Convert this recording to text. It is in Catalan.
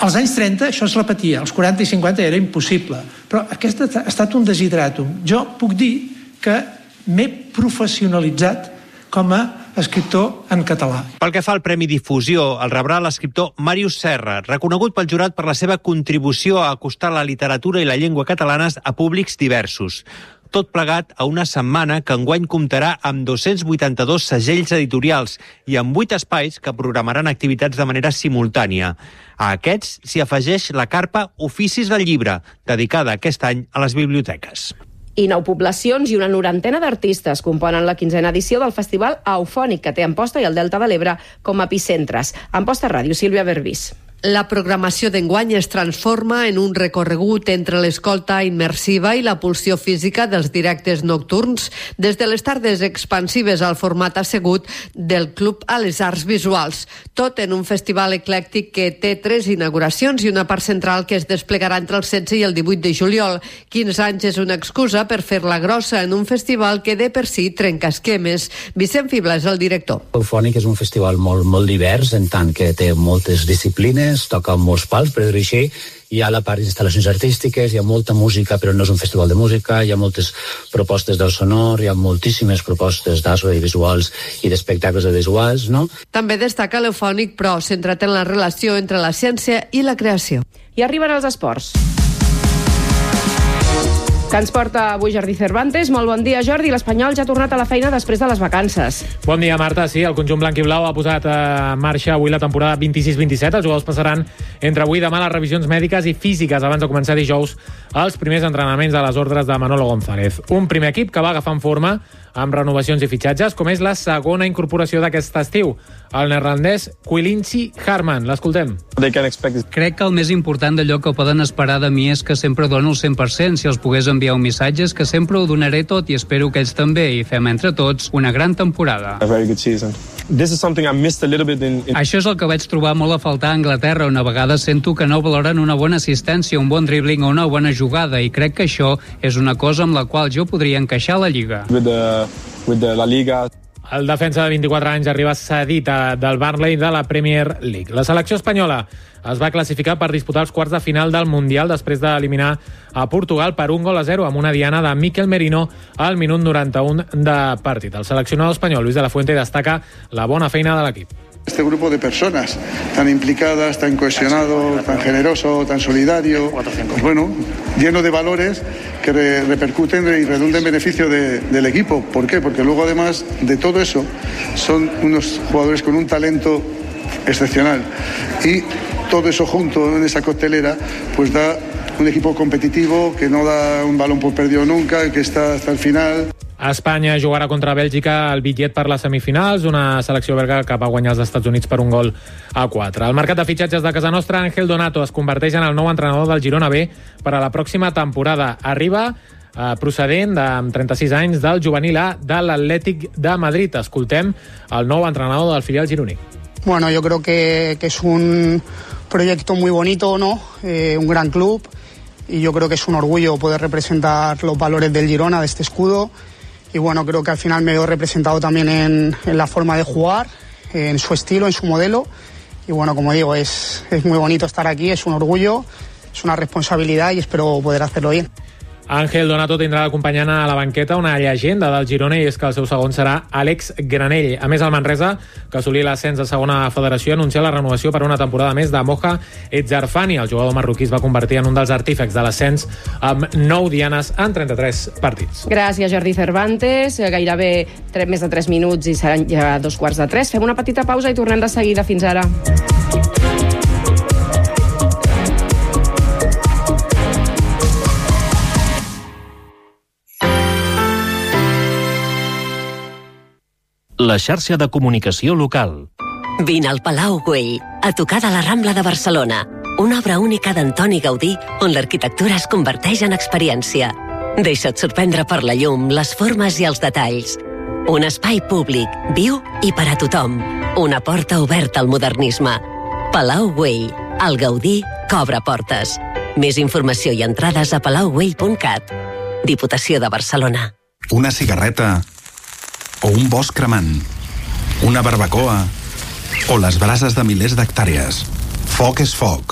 Als anys 30 això es repetia, als 40 i 50 era impossible, però aquest ha estat un desideratum. Jo puc dir que m'he professionalitzat com a escriptor en català. Pel que fa al Premi Difusió, el rebrà l'escriptor Màrius Serra, reconegut pel jurat per la seva contribució a acostar la literatura i la llengua catalanes a públics diversos. Tot plegat a una setmana que enguany comptarà amb 282 segells editorials i amb 8 espais que programaran activitats de manera simultània. A aquests s'hi afegeix la carpa Oficis del Llibre, dedicada aquest any a les biblioteques. I 9 poblacions i una 90 d'artistes componen la 15a edició del Festival Eufònic, que té Amposta i el Delta de l'Ebre com a epicentres. Amposta Ràdio, Sílvia Berbís. La programació d'enguany es transforma en un recorregut entre l'escolta immersiva i la pulsió física dels directes nocturns, des de les tardes expansives al format assegut del Club a les Arts Visuals. Tot en un festival eclèctic que té 3 inauguracions i una part central que es desplegarà entre el 16 i el 18 de juliol. 15 anys és una excusa per fer-la grossa en un festival que de per si trenca esquemes. Vicent Fibla és el director. Eufònic és un festival molt divers, en tant que té moltes disciplines, toca molts pals, per dir-ho així. Hi ha la part d'instal·lacions artístiques, hi ha molta música, però no és un festival de música, hi ha moltes propostes del sonor, hi ha moltíssimes propostes d'audiovisuals i d'espectacles audiovisuals, no? També destaca l'Eufònic, però centrat en la relació entre la ciència i la creació. I arriben els esports. Que ens porta avui Jordi Cervantes. Molt bon dia, Jordi. L'Espanyol ja ha tornat a la feina després de les vacances. Bon dia, Marta. Sí, el conjunt blanc i blau ha posat en marxa avui la temporada 26-27. Els jugadors passaran entre avui i demà les revisions mèdiques i físiques abans de començar dijous els primers entrenaments a les ordres de Manolo González. Un primer equip que va agafant forma amb renovacions i fitxatges, com és la segona incorporació d'aquest estiu, el neerlandès Quilintzy Harman. L'escoltem. Crec que el més important d'allò que poden esperar de mi és que sempre dono el 100%. Si els pogués enviar un missatge és que sempre ho donaré tot i espero que ells també, i fem entre tots una gran temporada. Això és el que vaig trobar molt a faltar a Anglaterra, on a vegades sento que no valoren una bona assistència, un bon dribbling o una bona jugada, i crec que això és una cosa amb la qual jo podria encaixar a la Lliga. El defensa de 24 anys arriba cedit del Burnley de la Premier League. La selecció espanyola es va classificar per disputar els quarts de final del Mundial després d'eliminar a Portugal per 1-0 amb una diana de Mikel Merino al minut 91 de partit. El seleccionador espanyol Luis de la Fuente destaca la bona feina de l'equip. Este grupo de personas tan implicadas, tan cohesionado, tan generoso, tan solidario, pues bueno, lleno de valores que repercuten y redunden en beneficio del equipo. ¿Por qué? Porque luego, además de todo eso, son unos jugadores con un talento excepcional. Y todo eso junto en esa coctelera, pues da un equipo competitivo que no da un balón por perdido nunca, que está hasta el final. Espanya jugarà contra Bèlgica al bitllet per les semifinals, una selecció belga que va guanyar els Estats Units per 1-4. El mercat de fitxatges de casa nostra, Ángel Donato es converteix en el nou entrenador del Girona B per a la pròxima temporada. Arriba procedent amb 36 anys del juvenil A de l'Atlètic de Madrid. Escoltem el nou entrenador del filial gironí. Bueno, yo creo que es un proyecto muy bonito, ¿no? Un gran club, y yo creo que es un orgullo poder representar los valores del Girona, de este escudo. Y bueno, creo que al final me veo representado también en la forma de jugar, en su estilo, en su modelo. Y bueno, como digo, es muy bonito estar aquí, es un orgullo, es una responsabilidad y espero poder hacerlo bien. Ángel Donato tindrà d'acompanyant a la banqueta una llegenda del Girona, i és que el seu segon serà Àlex Granell. A més, el Manresa, que assolí l'ascens a segona federació, anuncia la renovació per una temporada més de Moja Etzarfani. El jugador marroquí es va convertir en un dels artífecs de l'ascens amb 9 dianes en 33 partits. Gràcies, Jordi Cervantes. Gairebé més de 3 minuts i seran ja 2:45. Fem una petita pausa i tornem de seguida. Fins ara. La xarxa de comunicació local. Vine al Palau Güell, a tocar de la Rambla de Barcelona. Una obra única d'Antoni Gaudí, on l'arquitectura es converteix en experiència. Deixa't sorprendre per la llum, les formes i els detalls. Un espai públic, viu i per a tothom. Una porta oberta al modernisme. Palau Güell, el Gaudí que obre portes. Més informació i entrades a palaugüell.cat. Diputació de Barcelona. Una cigarreta o un bosc cremant, una barbacoa o les brases de milers d'hectàrees. Foc és foc.